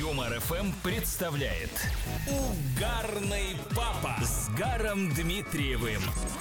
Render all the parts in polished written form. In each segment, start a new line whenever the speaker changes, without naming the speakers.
Юмор ФМ представляет Угарный папа с Гаром Дмитриевым.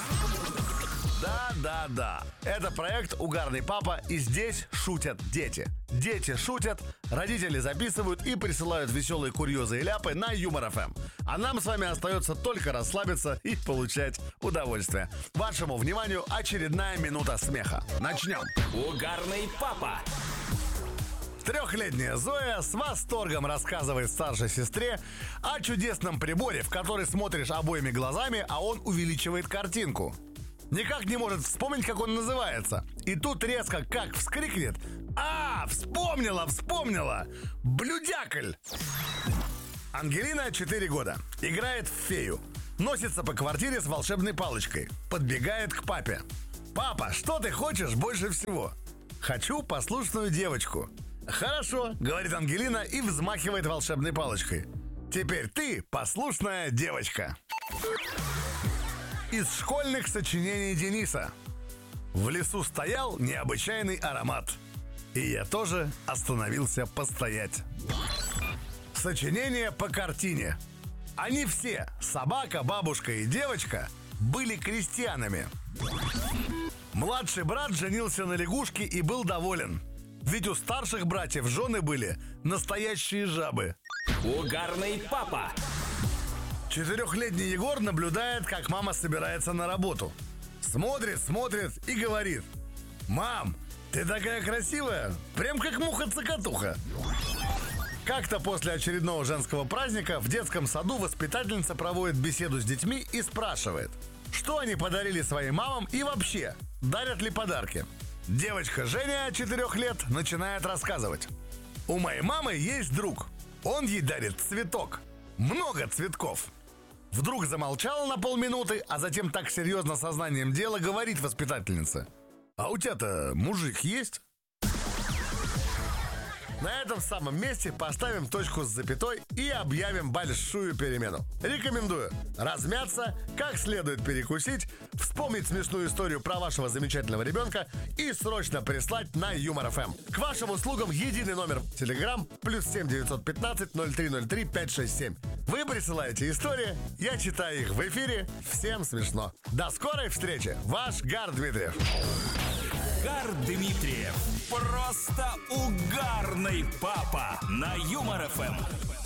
Да. Это проект «Угарный папа», и здесь шутят дети. Дети шутят, родители записывают и присылают веселые курьезы и ляпы на Юмор ФМ. А нам с вами остается только расслабиться и получать удовольствие. Вашему вниманию очередная минута смеха. Начнем.
Угарный папа.
Трехлетняя Зоя с восторгом рассказывает старшей сестре о чудесном приборе, в который смотришь обоими глазами, а он увеличивает картинку. Никак не может вспомнить, как он называется. И тут резко как вскрикнет: Вспомнила! Блюдякль! Ангелина 4 года. Играет в фею. Носится по квартире с волшебной палочкой. Подбегает к папе. «Папа, что ты хочешь больше всего?» «Хочу послушную девочку». «Хорошо», — говорит Ангелина и взмахивает волшебной палочкой. «Теперь ты послушная девочка». Из школьных сочинений Дениса. В лесу стоял необычайный аромат, и я тоже остановился постоять. Сочинение по картине. Они все, собака, бабушка и девочка, были крестьянами. Младший брат женился на лягушке и был доволен, ведь у старших братьев жены были настоящие жабы.
Угарный папа.
4-летний Егор наблюдает, как мама собирается на работу. Смотрит и говорит: «Мам, ты такая красивая, прям как муха-цокотуха». Как-то после очередного женского праздника в детском саду воспитательница проводит беседу с детьми и спрашивает, что они подарили своим мамам и вообще, дарят ли подарки. Девочка Женя, 4 лет, начинает рассказывать: «У моей мамы есть друг, он ей дарит цветок, много цветков». Вдруг замолчала на полминуты, а затем так серьезно сознанием дела говорит воспитательница: «А у тебя-то мужик есть?» На этом самом месте поставим точку с запятой и объявим большую перемену. Рекомендую размяться, как следует перекусить, вспомнить смешную историю про вашего замечательного ребенка и срочно прислать на Юмор ФМ. К вашим услугам единый номер Telegram +7 915 0303 567. Вы присылаете истории, я читаю их в эфире. Всем смешно. До скорой встречи. Ваш Гар Дмитриев.
Гар Дмитриев. Просто угарный папа на Юмор ФМ.